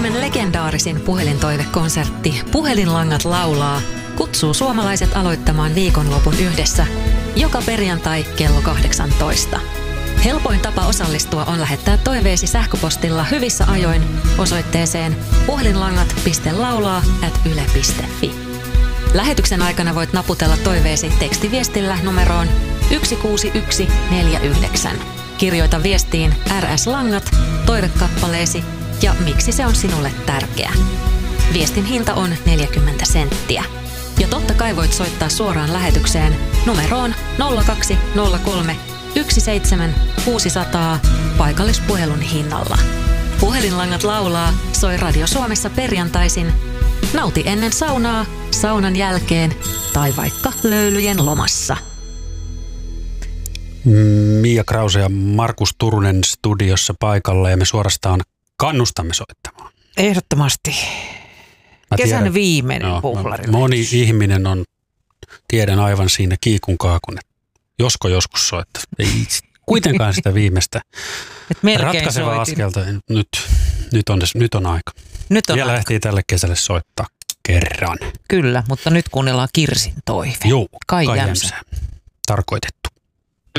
Suomen legendaarisin puhelintoivekonsertti Puhelinlangat laulaa kutsuu suomalaiset aloittamaan viikonlopun yhdessä joka perjantai kello 18. Helpoin tapa osallistua on lähettää toiveesi sähköpostilla hyvissä ajoin osoitteeseen puhelinlangat.laulaa@yle.fi. Lähetyksen aikana voit naputella toiveesi tekstiviestillä numeroon 16149. Kirjoita viestiin RS Langat, toivekappaleesi ja miksi se on sinulle tärkeä. Viestin hinta on 40 senttiä. Ja totta kai voit soittaa suoraan lähetykseen numeroon 0203 17600 paikallispuhelun hinnalla. Puhelinlangat laulaa soi Radio Suomessa perjantaisin. Nauti ennen saunaa, saunan jälkeen tai vaikka löylyjen lomassa. Mia Krause ja Markus Turunen studiossa paikalla ja me suorastaan kannustamme soittamaan. Ehdottomasti. Kesän viimeinen puhlari. Moni ihminen on, tiedän aivan siinä kiikun kaakun, että josko joskus soittaa. Ei kuitenkaan sitä viimeistä ratkaisevaa askelta. Nyt on aika. Vielä lähtii tälle kesälle soittaa kerran. Kyllä, mutta nyt kuunnellaan Kirsin toive. Joo, Kai Jämsä. Tarkoitettu.